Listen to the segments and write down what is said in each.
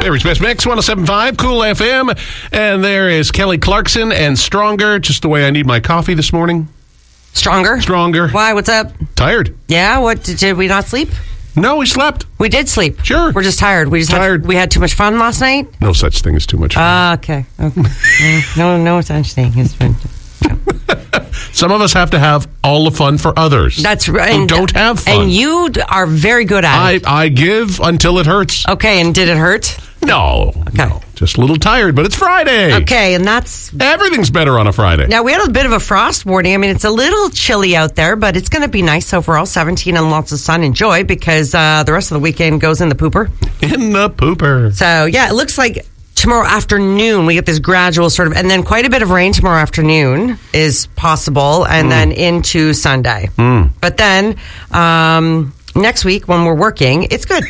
Barry's Best Mix, 107.5, Cool FM. And there is Kelly Clarkson and Stronger, just the way I need my coffee this morning. Stronger? Stronger. Why? What's up? Tired. Yeah? What? Did we not sleep? No, we slept. We did sleep. Sure. We're just tired. We had too much fun last night? No such thing as too much fun. Okay. No such thing as fun. Some of us have to have all the fun for others. That's right. Who don't have fun. And you are very good at it. I give until it hurts. Okay, and did it hurt? No. Okay. No. Just a little tired, but it's Friday. Okay, and that's... Everything's better on a Friday. Now, we had a bit of a frost warning. I mean, it's a little chilly out there, but it's going to be nice overall. 17 and lots of sun. Enjoy, because the rest of the weekend goes in the pooper. In the pooper. So, yeah, it looks like tomorrow afternoon we get this gradual sort of... And then quite a bit of rain tomorrow afternoon is possible, and then into Sunday. But then... next week, when we're working, it's good.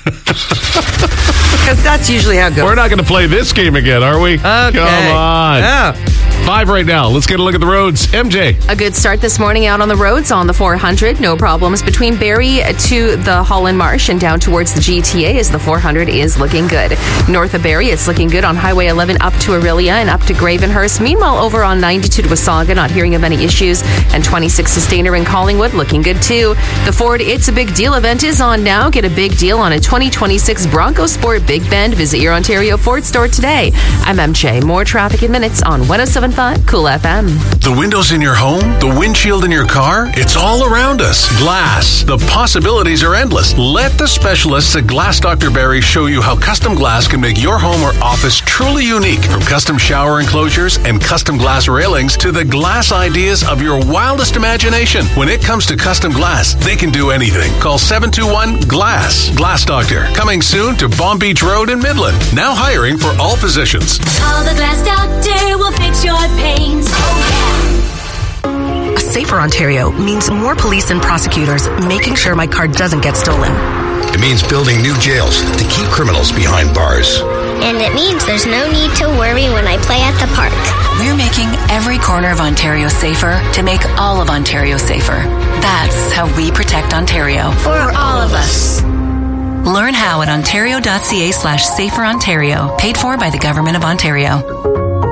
Because that's usually how it goes. We're not going to play this game again, are we? Okay. Come on. Yeah. 5 right now. Let's get a look at the roads. MJ. A good start this morning out on the roads on the 400. No problems between Barrie to the Holland Marsh and down towards the GTA as the 400 is looking good. North of Barrie, it's looking good on Highway 11 up to Aurelia and up to Gravenhurst. Meanwhile, over on 92 to Wasaga, not hearing of any issues. And 26 to Stainer and Collingwood, looking good too. The Ford It's a Big Deal event is on now. Get a big deal on a 2026 Bronco Sport Big Bend. Visit your Ontario Ford store today. I'm MJ. More traffic in minutes on 107.5 Cool FM. The windows in your home, the windshield in your car, it's all around us. Glass. The possibilities are endless. Let the specialists at Glass Dr. Barry show you how custom glass can make your home or office truly unique. From custom shower enclosures and custom glass railings to the glass ideas of your wildest imagination. When it comes to custom glass, they can do anything. Call 721-GLASS. Glass Doctor. Coming soon to Bomb Beach Road in Midland. Now hiring for all positions. Call the Glass Doctor, will fix your pains. A safer Ontario means more police and prosecutors making sure my car doesn't get stolen. It means building new jails to keep criminals behind bars. And it means there's no need to worry when I play at the park. We're making every corner of Ontario safer to make all of Ontario safer. That's how we protect Ontario. For all of us. Learn how at ontario.ca/saferontario. Paid for by the Government of Ontario.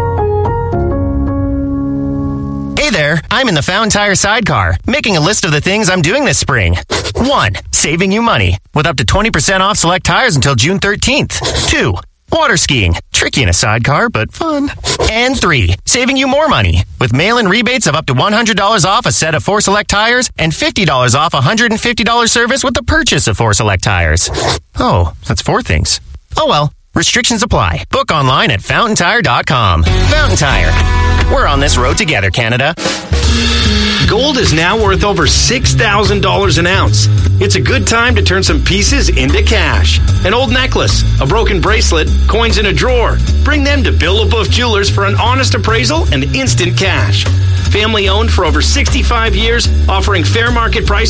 Hey there, I'm in the Fountain Tire Sidecar, making a list of the things I'm doing this spring. 1. Saving you money, with up to 20% off select tires until June 13th. 2. Water skiing, tricky in a sidecar, but fun. And 3. Saving you more money, with mail-in rebates of up to $100 off a set of 4 select tires and $50 off a $150 service with the purchase of 4 select tires. Oh, that's 4 things. Oh well, restrictions apply. Book online at fountaintire.com. Fountain Tire. We're on this road together, Canada. Gold is now worth over $6,000 an ounce. It's a good time to turn some pieces into cash. An old necklace, a broken bracelet, coins in a drawer. Bring them to Bill LaBeouf Jewelers for an honest appraisal and instant cash. Family owned for over 65 years, offering fair market prices.